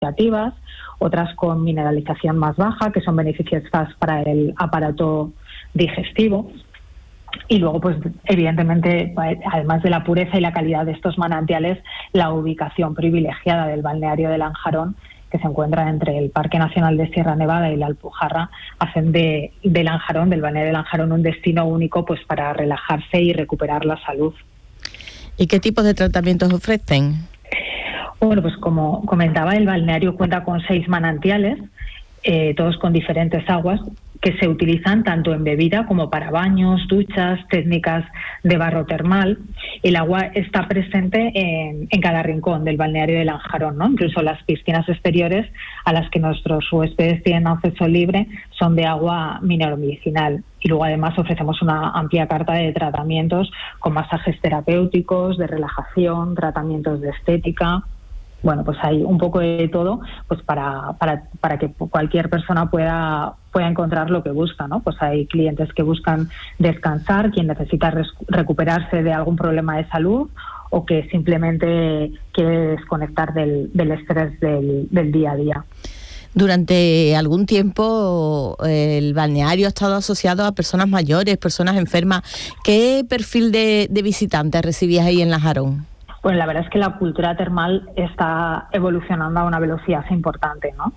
negativas, otras con mineralización más baja, que son beneficiosas para el aparato digestivo. Y luego, pues evidentemente, además de la pureza y la calidad de estos manantiales, la ubicación privilegiada del balneario de Lanjarón, que se encuentra entre el Parque Nacional de Sierra Nevada y la Alpujarra, hacen de Lanjarón, del balneario de Lanjarón, un destino único pues para relajarse y recuperar la salud. ¿Y qué tipos de tratamientos ofrecen? Bueno, pues como comentaba, el balneario cuenta con 6 manantiales, todos con diferentes aguas, que se utilizan tanto en bebida como para baños, duchas, técnicas de barro termal. El agua está presente en cada rincón del balneario de Lanjarón, ¿no? Incluso las piscinas exteriores a las que nuestros huéspedes tienen acceso libre son de agua mineromedicinal. Y luego además ofrecemos una amplia carta de tratamientos con masajes terapéuticos, de relajación, tratamientos de estética. Bueno, pues hay un poco de todo, pues para que cualquier persona pueda encontrar lo que busca, ¿no? Pues hay clientes que buscan descansar, quien necesita recuperarse de algún problema de salud o que simplemente quiere desconectar del estrés del día a día. Durante algún tiempo el balneario ha estado asociado a personas mayores, personas enfermas. ¿Qué perfil de visitantes recibías ahí en Lanjarón? Bueno, la verdad es que la cultura termal está evolucionando a una velocidad importante, ¿no?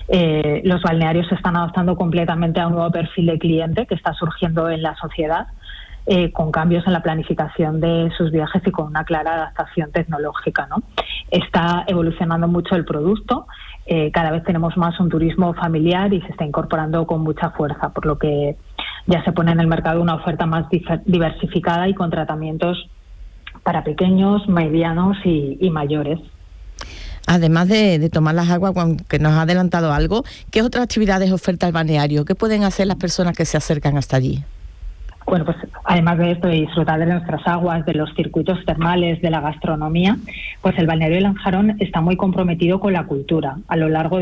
Los balnearios se están adaptando completamente a un nuevo perfil de cliente que está surgiendo en la sociedad, con cambios en la planificación de sus viajes y con una clara adaptación tecnológica, ¿no? Está evolucionando mucho el producto, cada vez tenemos más un turismo familiar y se está incorporando con mucha fuerza, por lo que ya se pone en el mercado una oferta más diversificada y con tratamientos para pequeños, medianos y mayores. Además de tomar las aguas, que nos ha adelantado algo, ¿qué otras actividades oferta el balneario? ¿Qué pueden hacer las personas que se acercan hasta allí? Bueno, pues además de esto, de disfrutar de nuestras aguas, de los circuitos termales, de la gastronomía, pues el balneario de Lanjarón está muy comprometido con la cultura. A lo largo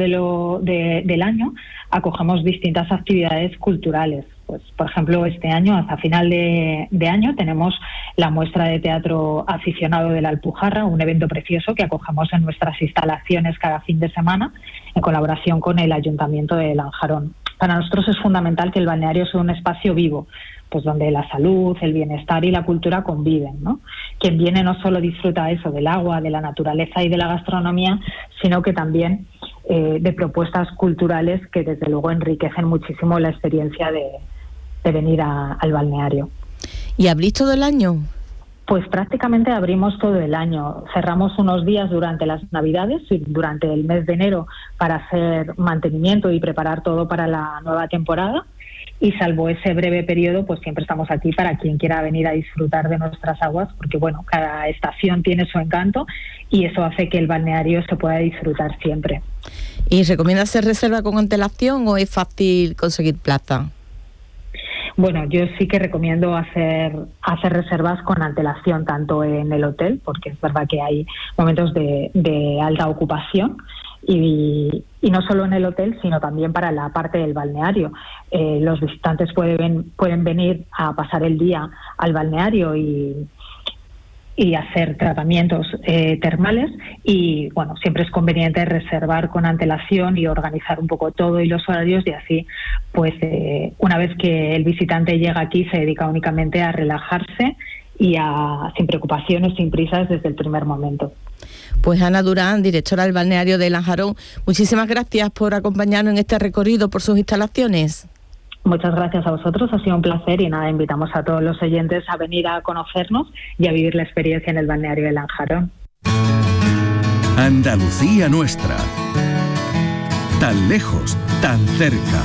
del año acogemos distintas actividades culturales. Pues, por ejemplo, este año, hasta final de año, tenemos la muestra de teatro aficionado de la Alpujarra, un evento precioso que acogemos en nuestras instalaciones cada fin de semana, en colaboración con el Ayuntamiento de Lanjarón. Para nosotros es fundamental que el balneario sea un espacio vivo, pues donde la salud, el bienestar y la cultura conviven, ¿no? Quien viene no solo disfruta eso del agua, de la naturaleza y de la gastronomía, sino que también de propuestas culturales que desde luego enriquecen muchísimo la experiencia de venir al balneario. ¿Y abrís todo el año? Pues prácticamente abrimos todo el año. Cerramos unos días durante las Navidades y durante el mes de enero para hacer mantenimiento y preparar todo para la nueva temporada. Y salvo ese breve periodo, pues siempre estamos aquí para quien quiera venir a disfrutar de nuestras aguas, porque bueno, cada estación tiene su encanto y eso hace que el balneario se pueda disfrutar siempre. ¿Y recomienda hacer reserva con antelación o es fácil conseguir plaza? Bueno, yo sí que recomiendo hacer reservas con antelación, tanto en el hotel, porque es verdad que hay momentos de alta ocupación, y no solo en el hotel, sino también para la parte del balneario. Los visitantes pueden venir a pasar el día al balneario y hacer tratamientos termales y bueno, siempre es conveniente reservar con antelación y organizar un poco todo y los horarios y así pues una vez que el visitante llega aquí se dedica únicamente a relajarse y sin preocupaciones, sin prisas desde el primer momento. Pues Ana Durán, directora del balneario de Lanjarón, muchísimas gracias por acompañarnos en este recorrido por sus instalaciones. Muchas gracias a vosotros, ha sido un placer y nada, invitamos a todos los oyentes a venir a conocernos y a vivir la experiencia en el balneario de Lanjarón. Andalucía nuestra, tan lejos, tan cerca.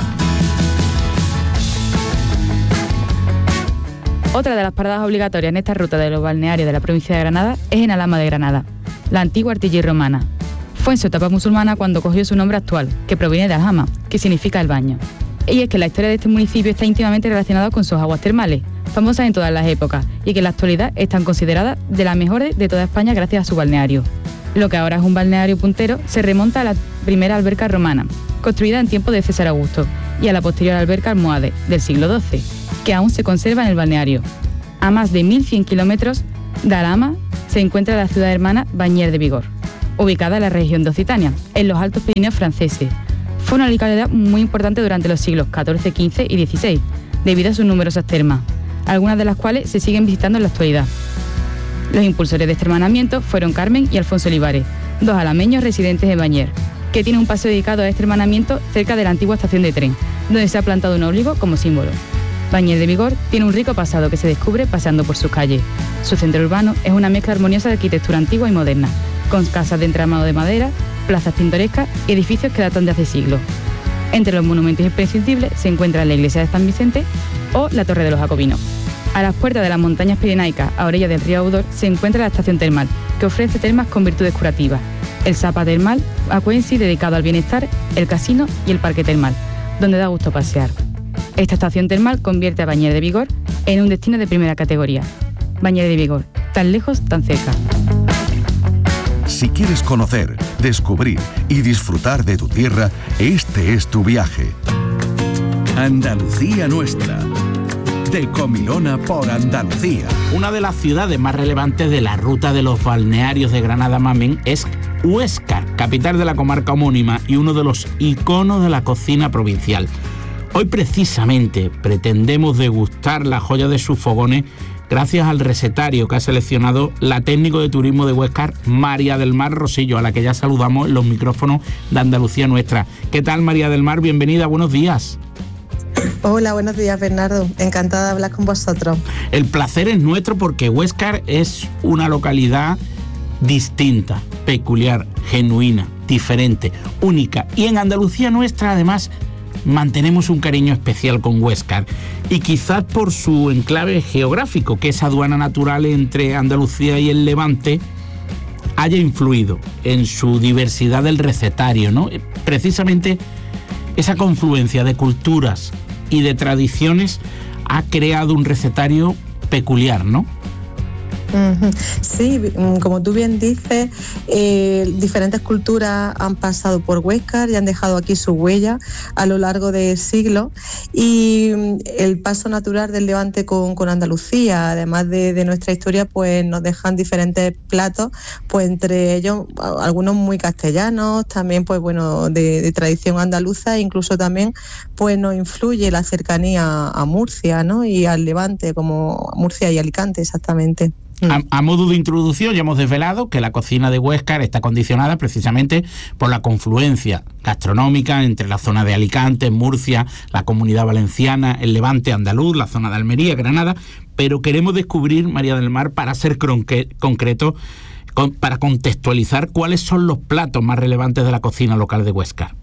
Otra de las paradas obligatorias en esta ruta de los balnearios de la provincia de Granada es en Alhama de Granada, la antigua artillería romana. Fue en su etapa musulmana cuando cogió su nombre actual, que proviene de Alhama, que significa el baño. Y es que la historia de este municipio está íntimamente relacionada con sus aguas termales, famosas en todas las épocas, y que en la actualidad están consideradas de las mejores de toda España gracias a su balneario. Lo que ahora es un balneario puntero se remonta a la primera alberca romana, construida en tiempos de César Augusto, y a la posterior alberca almohade, del siglo XII, que aún se conserva en el balneario. A más de 1.100 kilómetros de Alhama se encuentra la ciudad hermana Bañer de Vigor. ubicada en la región de Occitania, en los Altos Pirineos franceses. Fue una localidad muy importante durante los siglos XIV, XV y XVI, debido a sus numerosas termas, algunas de las cuales se siguen visitando en la actualidad. Los impulsores de este hermanamiento fueron Carmen y Alfonso Olivares, dos alameños residentes en Bañer, que tienen un paseo dedicado a este hermanamiento cerca de la antigua estación de tren, donde se ha plantado un óbligo como símbolo. Bañer de Bigorre tiene un rico pasado que se descubre paseando por sus calles. Su centro urbano es una mezcla armoniosa de arquitectura antigua y moderna, con casas de entramado de madera, plazas pintorescas y edificios que datan de hace siglos. Entre los monumentos imprescindibles se encuentra la iglesia de San Vicente o la Torre de los Jacobinos. A las puertas de las montañas pirenaicas, a orillas del río Audor, se encuentra la estación termal, que ofrece termas con virtudes curativas. El Sapa Termal, Aquensi, dedicado al bienestar, el casino y el parque termal, donde da gusto pasear. Esta estación termal convierte a Bañer de Bigorre en un destino de primera categoría. Bañer de Bigorre, tan lejos, tan cerca. Si quieres conocer, descubrir y disfrutar de tu tierra, este es tu viaje. Andalucía Nuestra. De Comilona por Andalucía. Una de las ciudades más relevantes de la ruta de los balnearios de Granada-Mamen es Huéscar, capital de la comarca homónima y uno de los iconos de la cocina provincial. Hoy precisamente pretendemos degustar la joya de sus fogones gracias al recetario que ha seleccionado la técnico de turismo de Huéscar, María del Mar Rosillo, a la que ya saludamos en los micrófonos de Andalucía Nuestra. ¿Qué tal, María del Mar? Bienvenida, buenos días. Hola, buenos días, Bernardo. Encantada de hablar con vosotros. El placer es nuestro porque Huéscar es una localidad distinta, peculiar, genuina, diferente, única. Y en Andalucía Nuestra, además, mantenemos un cariño especial con Huéscar. Y quizás por su enclave geográfico, que es aduana natural entre Andalucía y el Levante, haya influido en su diversidad del recetario, ¿no? Precisamente esa confluencia de culturas y de tradiciones ha creado un recetario peculiar, ¿no? Sí, como tú bien dices, diferentes culturas han pasado por Huéscar y han dejado aquí su huella a lo largo de siglos, y el paso natural del Levante con Andalucía, además de nuestra historia, pues nos dejan diferentes platos, pues entre ellos algunos muy castellanos, también pues bueno de tradición andaluza, e incluso también pues nos influye la cercanía a Murcia, ¿no? Y al Levante, como Murcia y Alicante exactamente. A modo de introducción, ya hemos desvelado que la cocina de Huéscar está condicionada precisamente por la confluencia gastronómica entre la zona de Alicante, Murcia, la Comunidad Valenciana, el Levante andaluz, la zona de Almería, Granada, pero queremos descubrir, María del Mar, para ser concreto, para contextualizar cuáles son los platos más relevantes de la cocina local de Huéscar.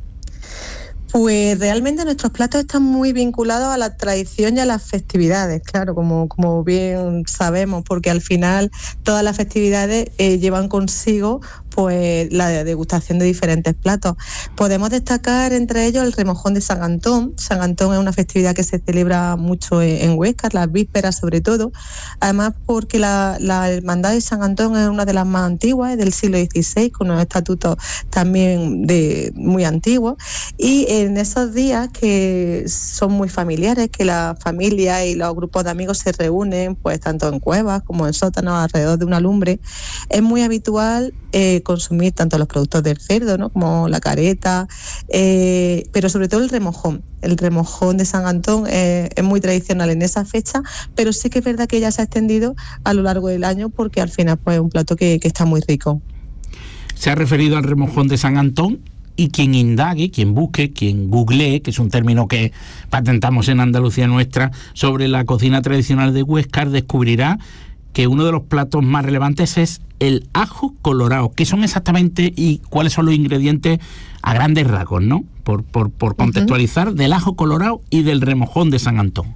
Pues realmente nuestros platos están muy vinculados a la tradición y a las festividades, claro, como bien sabemos, porque al final todas las festividades llevan consigo pues la degustación de diferentes platos. Podemos destacar entre ellos el remojón de San Antón. San Antón es una festividad que se celebra mucho en Huéscar, las vísperas sobre todo, además porque la Hermandad de San Antón es una de las más antiguas, es del siglo XVI, con unos estatutos también muy antiguos, y en esos días que son muy familiares, que la familia y los grupos de amigos se reúnen pues tanto en cuevas como en sótanos alrededor de una lumbre, es muy habitual consumir tanto los productos del cerdo, ¿no? Como la careta, pero sobre todo el remojón. El remojón de San Antón es muy tradicional en esa fecha, pero sí que es verdad que ya se ha extendido a lo largo del año, porque al final pues es un plato que está muy rico. Se ha referido al remojón de San Antón, y quien indague, quien busque, quien googlee, que es un término que patentamos en Andalucía Nuestra, sobre la cocina tradicional de Huéscar, descubrirá que uno de los platos más relevantes es el ajo colorado. ¿Qué son exactamente y cuáles son los ingredientes a grandes rasgos, ¿no? Por contextualizar, del ajo colorado y del remojón de San Antón.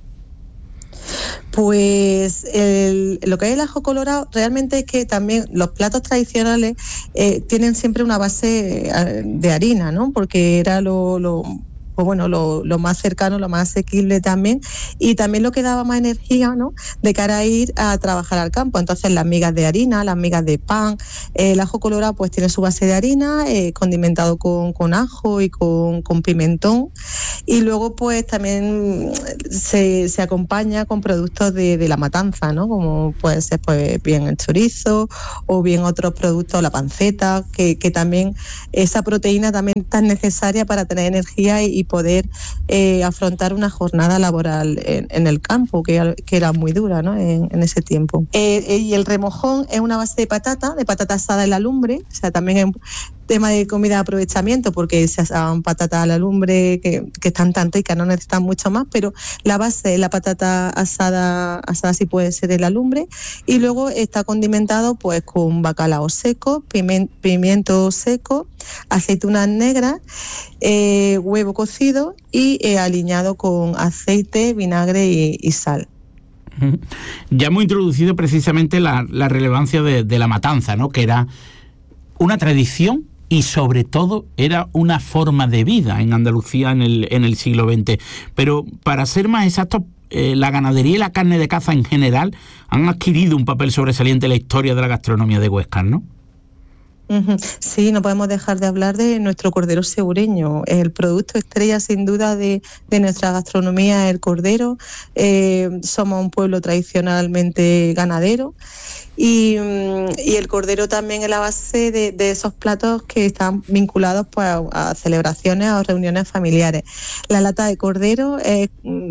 Pues lo que es el ajo colorado realmente es que también los platos tradicionales tienen siempre una base de harina, ¿no? Porque era lo pues bueno, lo más cercano, lo más asequible también, y también lo que daba más energía, ¿no?, de cara a ir a trabajar al campo. Entonces las migas de harina, las migas de pan, el ajo colorado pues tiene su base de harina, condimentado con ajo y con pimentón, y luego pues también se acompaña con productos de la matanza, ¿no?, como puede ser pues bien el chorizo o bien otros productos, la panceta, que también esa proteína también tan necesaria para tener energía y poder afrontar una jornada laboral en el campo, que era muy dura, ¿no?, en ese tiempo. Y el remojón es una base de patata asada en la lumbre, o sea, también es un tema de comida de aprovechamiento, porque se asan patatas a la lumbre que están tan ricas, no necesitan mucho más, pero la base es la patata asada sí puede ser en la lumbre, y luego está condimentado pues con bacalao seco, pimiento seco, aceitunas negras, huevo cocido y aliñado con aceite, vinagre y sal. Ya hemos introducido precisamente la relevancia de la matanza, ¿no?, que era una tradición y sobre todo era una forma de vida en Andalucía en el siglo XX. Pero para ser más exactos, la ganadería y la carne de caza en general han adquirido un papel sobresaliente en la historia de la gastronomía de Huéscar, ¿no? Sí, no podemos dejar de hablar de nuestro cordero segureño. El producto estrella sin duda de nuestra gastronomía es el cordero. Somos un pueblo tradicionalmente ganadero y el cordero también es la base de esos platos que están vinculados pues a celebraciones o reuniones familiares. La lata de cordero es,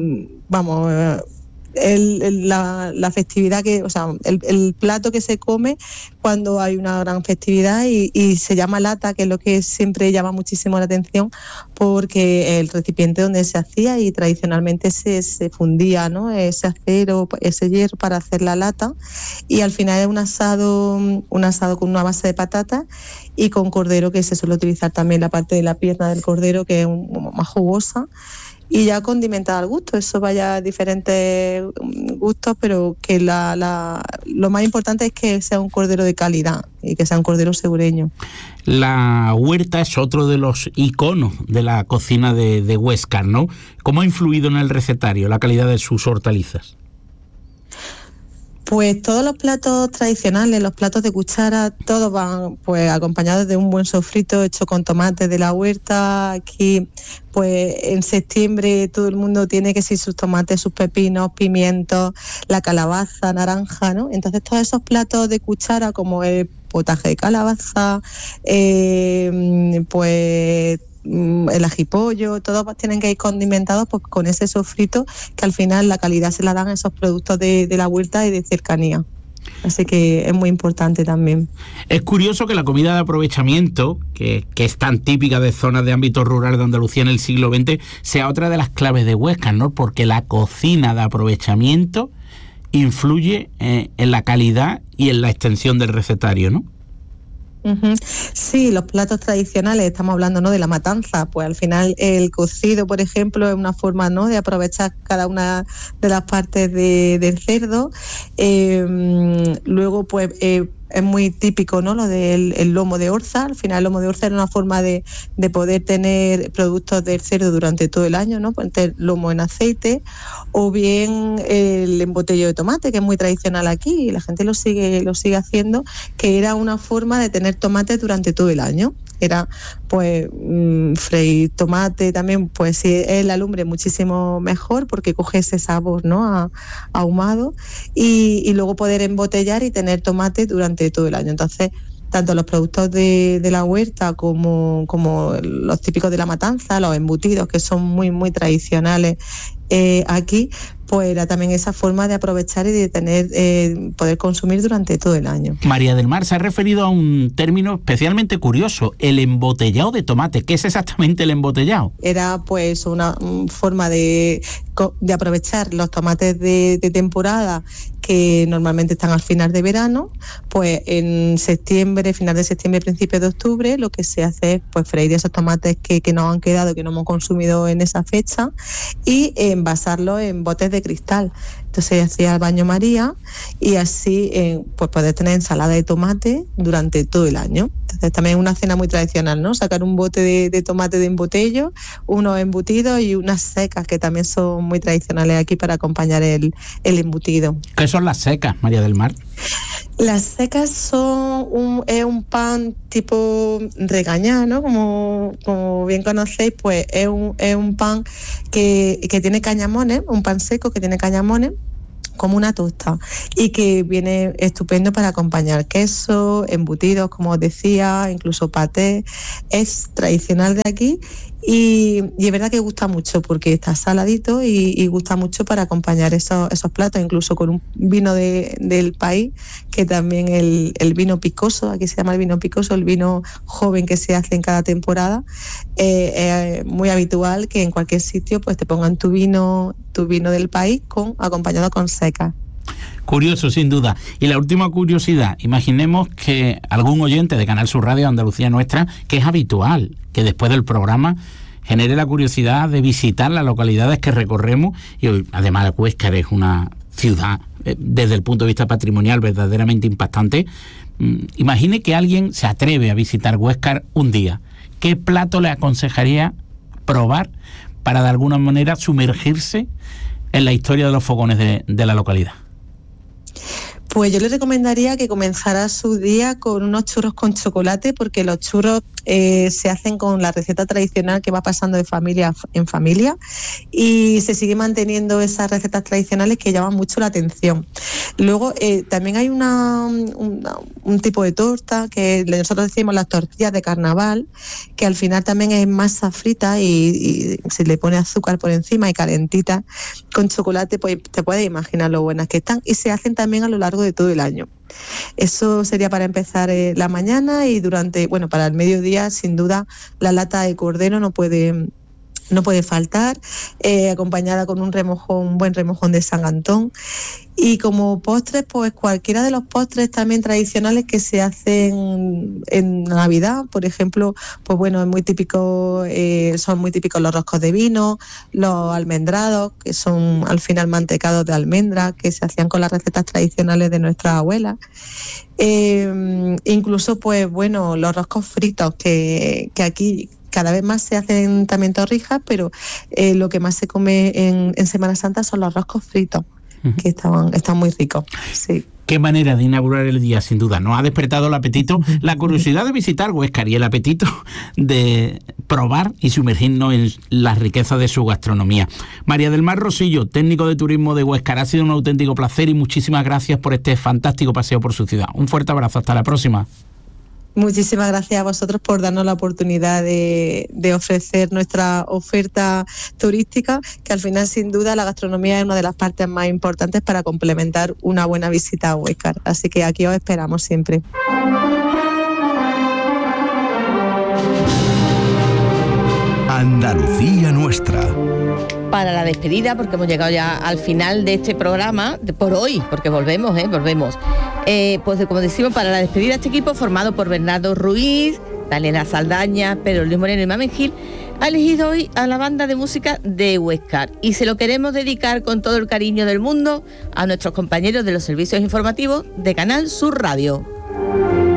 la festividad el plato que se come cuando hay una gran festividad y se llama lata, que es lo que siempre llama muchísimo la atención, porque el recipiente donde se hacía y tradicionalmente se fundía, ¿no?, ese acero, ese hierro para hacer la lata, y al final es un asado con una base de patata y con cordero, que se suele utilizar también la parte de la pierna del cordero, que es más jugosa, y ya condimentada al gusto. Eso vaya a diferentes gustos, pero que lo más importante es que sea un cordero de calidad y que sea un cordero segureño. La huerta es otro de los iconos de la cocina de Huéscar, ¿no? ¿Cómo ha influido en el recetario la calidad de sus hortalizas? Pues todos los platos tradicionales, los platos de cuchara, todos van pues acompañados de un buen sofrito hecho con tomates de la huerta. Aquí pues en septiembre todo el mundo tiene que ser sus tomates, sus pepinos, pimientos, la calabaza, naranja, ¿no? Entonces todos esos platos de cuchara, como el potaje de calabaza, pues el ajipollo, todos tienen que ir condimentados pues con ese sofrito, que al final la calidad se la dan a esos productos de la huerta y de cercanía. Así que es muy importante también. Es curioso que la comida de aprovechamiento, que es tan típica de zonas de ámbito rural de Andalucía en el siglo XX, sea otra de las claves de Huéscar, ¿no? Porque la cocina de aprovechamiento influye en la calidad y en la extensión del recetario, ¿no? Sí, los platos tradicionales, estamos hablando, ¿no?, de la matanza, pues al final el cocido, por ejemplo, es una forma, ¿no?, de aprovechar cada una de las partes del cerdo. Luego, pues es muy típico, ¿no?, lo del lomo de orza. Al final el lomo de orza era una forma de poder tener productos del cerdo durante todo el año, ¿no?, poner lomo en aceite, o bien el embotellado de tomate, que es muy tradicional aquí y la gente lo sigue haciendo, que era una forma de tener tomate durante todo el año. Era pues freír tomate también, pues si es la lumbre muchísimo mejor, porque coge ese sabor, ¿no?, ahumado, y luego poder embotellar y tener tomate durante todo el año. Entonces, tanto los productos de la huerta como los típicos de la matanza, los embutidos, que son muy, muy tradicionales aquí, pues era también esa forma de aprovechar y de tener poder consumir durante todo el año. María del Mar se ha referido a un término especialmente curioso, el embotellado de tomate. ¿Qué es exactamente el embotellado? Era pues una forma de aprovechar los tomates de temporada, que normalmente están al final de verano, pues en septiembre, final de septiembre, principio de octubre, lo que se hace es pues freír esos tomates que nos han quedado, que no hemos consumido en esa fecha, y envasarlos en botes de cristal. Entonces hacía el baño María y así pues poder tener ensalada de tomate durante todo el año. Entonces también es una cena muy tradicional, ¿no? Sacar un bote de tomate de embotello, unos embutidos y unas secas que también son muy tradicionales aquí para acompañar el embutido. ¿Qué son las secas, María del Mar? Las secas son un pan tipo regañá, ¿no? Como bien conocéis, pues es un pan que tiene cañamones, un pan seco que tiene cañamones, como una tosta, y que viene estupendo para acompañar queso, embutidos, como os decía, incluso paté. Es tradicional de aquí y es verdad que gusta mucho porque está saladito y gusta mucho para acompañar esos platos, incluso con un vino del país, que también el vino picoso, aquí se llama el vino picoso, el vino joven que se hace en cada temporada. Es muy habitual que en cualquier sitio pues te pongan tu vino del país acompañado con secas. Curioso, sin duda. Y la última curiosidad, imaginemos que algún oyente de Canal Sur Radio Andalucía Nuestra, que es habitual que después del programa genere la curiosidad de visitar las localidades que recorremos, y hoy, además, Huéscar es una ciudad desde el punto de vista patrimonial verdaderamente impactante. Imagine que alguien se atreve a visitar Huéscar un día. ¿Qué plato le aconsejaría probar para de alguna manera sumergirse en la historia de los fogones de la localidad? Pues yo le recomendaría que comenzara su día con unos churros con chocolate, porque los churros se hacen con la receta tradicional que va pasando de familia en familia y se sigue manteniendo esas recetas tradicionales que llaman mucho la atención. Luego también hay un tipo de torta que nosotros decimos las tortillas de carnaval, que al final también es masa frita y se le pone azúcar por encima y calentita con chocolate, pues te puedes imaginar lo buenas que están, y se hacen también a lo largo de todo el año. Eso sería para empezar la mañana, y para el mediodía, sin duda, la lata de cordero no puede faltar, acompañada con un buen remojón de San Antón. Y como postres, pues cualquiera de los postres también tradicionales que se hacen en Navidad, por ejemplo, pues bueno, son muy típicos los roscos de vino, los almendrados, que son al final mantecados de almendra, que se hacían con las recetas tradicionales de nuestras abuelas. Incluso, pues bueno, los roscos fritos, que aquí cada vez más se hacen también torrijas, pero lo que más se come en Semana Santa son los roscos fritos, que están muy ricos. Sí. Qué manera de inaugurar el día, sin duda. Nos ha despertado el apetito, la curiosidad de visitar Huéscar y el apetito de probar y sumergirnos en la riqueza de su gastronomía. María del Mar Rosillo, técnico de turismo de Huéscar, ha sido un auténtico placer y muchísimas gracias por este fantástico paseo por su ciudad. Un fuerte abrazo, hasta la próxima. Muchísimas gracias a vosotros por darnos la oportunidad de ofrecer nuestra oferta turística, que al final, sin duda, la gastronomía es una de las partes más importantes para complementar una buena visita a Huéscar. Así que aquí os esperamos siempre. Andalucía Nuestra. Para la despedida, porque hemos llegado ya al final de este programa, por hoy, porque volvemos. Pues como decimos, para la despedida, este equipo, formado por Bernardo Ruiz, Daniela Saldaña, Pedro Luis Moreno y Mamen Gil, ha elegido hoy a la banda de música de Huéscar, y se lo queremos dedicar con todo el cariño del mundo a nuestros compañeros de los servicios informativos de Canal Sur Radio.